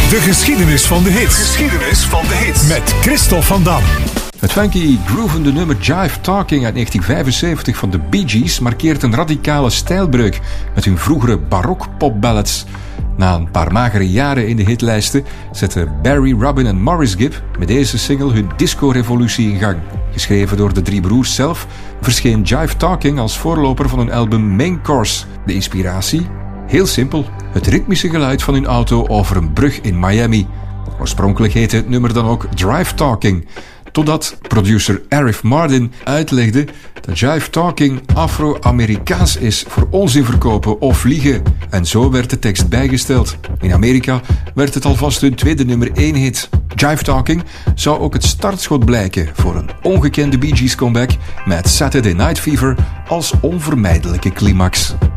De geschiedenis van de hits. Geschiedenis van de hits. Met Christophe van Dam. Het funky groovende nummer Jive Talking uit 1975 van de Bee Gees markeert een radicale stijlbreuk met hun vroegere barok-popballads. Na een paar magere jaren in de hitlijsten zetten Barry, Robin en Maurice Gibb met deze single hun disco-revolutie in gang. Geschreven door de drie broers zelf verscheen Jive Talking als voorloper van hun album Main Course. De inspiratie? Heel simpel, het ritmische geluid van hun auto over een brug in Miami. Oorspronkelijk heette het nummer dan ook Drive Talking, totdat producer Arif Mardin uitlegde dat Jive Talking Afro-Amerikaans is voor onzin verkopen of liegen. En zo werd de tekst bijgesteld. In Amerika werd het alvast hun tweede nummer 1 hit. Jive Talking zou ook het startschot blijken voor een ongekende Bee Gees comeback met Saturday Night Fever als onvermijdelijke climax.